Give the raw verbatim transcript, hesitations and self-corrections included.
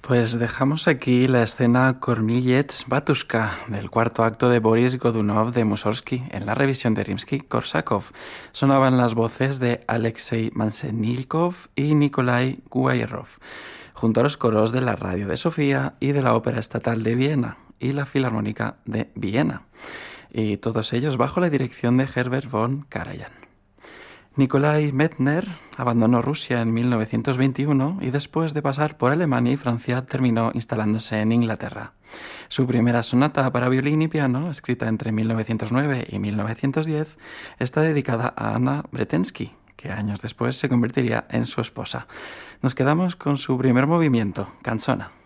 Pues dejamos aquí la escena Kornilets Batushka del cuarto acto de Boris Godunov de Mussorgsky en la revisión de Rimsky-Korsakov. Sonaban las voces de Alexei Mansenilkov y Nikolai Guairov, junto a los coros de la Radio de Sofía y de la Ópera Estatal de Viena y la Filarmónica de Viena, y todos ellos bajo la dirección de Herbert von Karajan. Nikolai Medtner abandonó Rusia en mil novecientos veintiuno y después de pasar por Alemania y Francia terminó instalándose en Inglaterra. Su primera sonata para violín y piano, escrita entre mil novecientos nueve y mil novecientos diez, está dedicada a Anna Bretensky, que años después se convertiría en su esposa. Nos quedamos con su primer movimiento, Canzona.